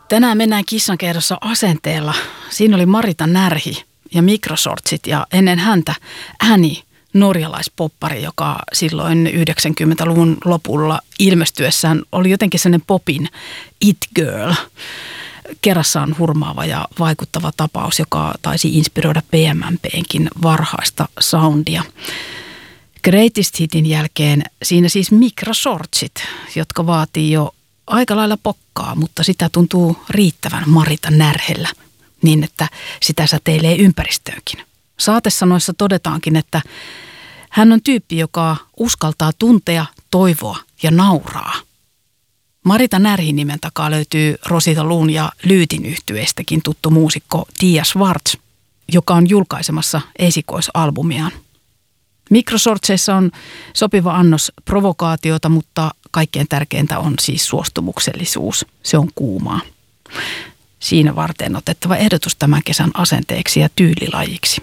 Tänään mennään kissankerrossa asenteella. Siinä oli Marita Närhi ja Microsortsit ja ennen häntä Annie, norjalaispoppari, joka silloin 90-luvun lopulla ilmestyessään oli jotenkin sellainen popin it girl. Kerrassaan hurmaava ja vaikuttava tapaus, joka taisi inspiroida PMMP:nkin varhaista soundia. Greatest Hitin jälkeen siinä siis Microsortsit, jotka vaatii jo aika lailla pokkaa, mutta sitä tuntuu riittävän Marita Närhellä niin, että sitä säteilee ympäristöönkin. Saatesanoissa todetaankin, että hän on tyyppi, joka uskaltaa tuntea, toivoa ja nauraa. Marita Närhin nimen takaa löytyy Rosita Loon ja Lyytin yhtyeestäkin tuttu muusikko Tia Schwartz, joka on julkaisemassa esikoisalbumiaan. Microsortseissa on sopiva annos provokaatiota, mutta kaikkein tärkeintä on siis suostumuksellisuus. Se on kuumaa. Siinä varten otettava ehdotus tämän kesän asenteeksi ja tyylilajiksi.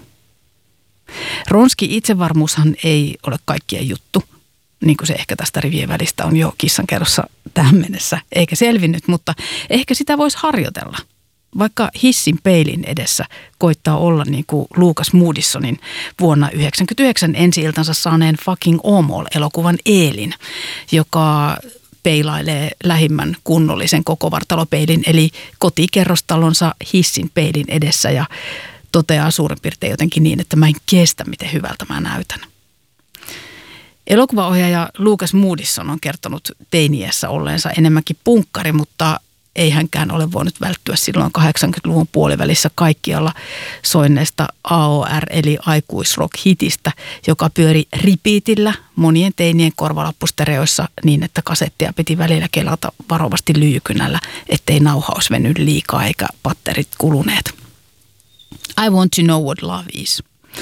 Ronski itsevarmuushan ei ole kaikkien juttu, niin kuin se ehkä tästä rivien välistä on jo kissankerrossa tähän mennessä, eikä selvinnyt, mutta ehkä sitä voisi harjoitella. Vaikka hissin peilin edessä koittaa olla niin kuin Lucas Moodyssonin vuonna 1999 ensi-iltansa saaneen Fucking Åmål-elokuvan Eelin, joka peilailee lähimmän kunnollisen kokovartalopeilin, eli kotikerrostalonsa hissin peilin edessä ja toteaa suurin piirtein jotenkin niin, että mä en kestä, miten hyvältä mä näytän. Elokuvaohjaaja Lucas Moodysson on kertonut teiniässä olleensa enemmänkin punkkari, mutta ei hänkään ole voinut välttyä silloin 80-luvun puolivälissä kaikkialla soinneesta AOR eli aikuisrock-hitistä, joka pyöri repeatillä monien teinien korvalappustereoissa niin, että kasettia piti välillä kelata varovasti lyijykynällä, ettei nauhaus vennyt liikaa eikä patterit kuluneet. I want to know what love is.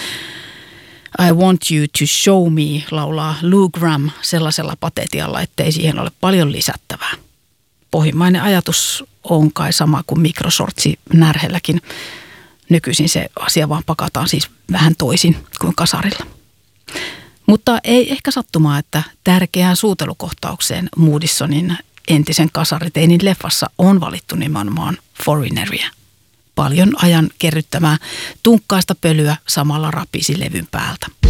I want you to show me, laulaa Lou Gramm sellaisella patetialla, ettei siihen ole paljon lisättävää. Pohjimmainen ajatus on kai sama kuin Microsortsi Närhelläkin. Nykyisin se asia vaan pakataan siis vähän toisin kuin kasarilla. Mutta ei ehkä sattumaa, että tärkeään suutelukohtaukseen Moodyssonin entisen kasariteinin leffassa on valittu nimenomaan Foreigneria. Paljon ajan kerryttämää tunkkaista pölyä samalla rapisi levyn päältä.